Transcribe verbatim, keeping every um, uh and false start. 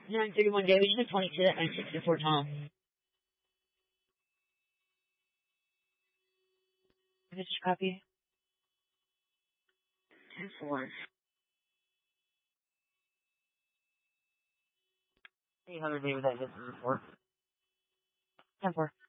nine thirty-one David, you twenty-two, that nine sixty-four Tom. Did you copy? ten four. Hey, Hunter David, that is report. ten four.